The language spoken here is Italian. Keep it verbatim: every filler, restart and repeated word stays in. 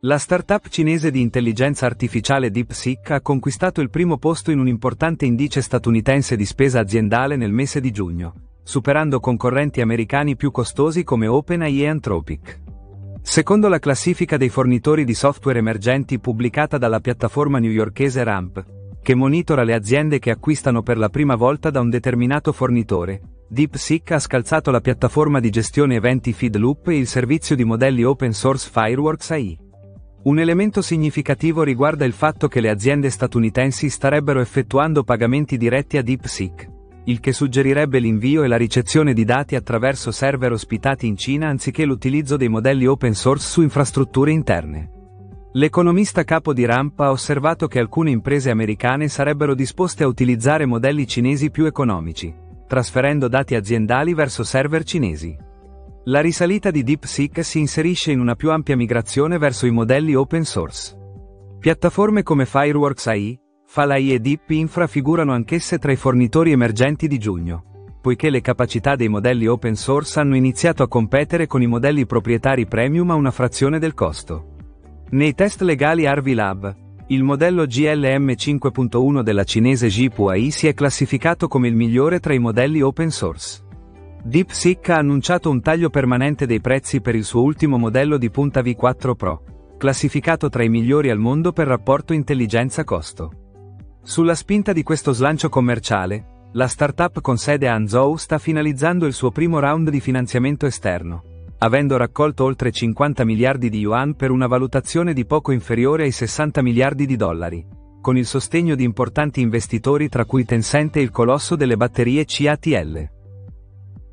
La startup cinese di intelligenza artificiale DeepSeek ha conquistato il primo posto in un importante indice statunitense di spesa aziendale nel mese di giugno, superando concorrenti americani più costosi come OpenAI e Anthropic. Secondo la classifica dei fornitori di software emergenti pubblicata dalla piattaforma newyorkese Ramp, che monitora le aziende che acquistano per la prima volta da un determinato fornitore, DeepSeek ha scalzato la piattaforma di gestione eventi Feedloop e il servizio di modelli open source Fireworks A I. Un elemento significativo riguarda il fatto che le aziende statunitensi starebbero effettuando pagamenti diretti a DeepSeek, il che suggerirebbe l'invio e la ricezione di dati attraverso server ospitati in Cina anziché l'utilizzo dei modelli open source su infrastrutture interne. L'economista capo di Ramp ha osservato che alcune imprese americane sarebbero disposte a utilizzare modelli cinesi più economici, trasferendo dati aziendali verso server cinesi. La risalita di DeepSeek si inserisce in una più ampia migrazione verso i modelli open source. Piattaforme come Fireworks A I, Falai e Deep Infra figurano anch'esse tra i fornitori emergenti di giugno, poiché le capacità dei modelli open source hanno iniziato a competere con i modelli proprietari premium a una frazione del costo. Nei test legali Harvey Lab, il modello G L M cinque punto uno della cinese Zhipu A I si è classificato come il migliore tra i modelli open source. DeepSeek ha annunciato un taglio permanente dei prezzi per il suo ultimo modello di punta V quattro Pro, classificato tra i migliori al mondo per rapporto intelligenza-costo. Sulla spinta di questo slancio commerciale, la startup con sede a Hangzhou sta finalizzando il suo primo round di finanziamento esterno, avendo raccolto oltre cinquanta miliardi di yuan per una valutazione di poco inferiore ai sessanta miliardi di dollari, con il sostegno di importanti investitori tra cui Tencent e il colosso delle batterie C A T L.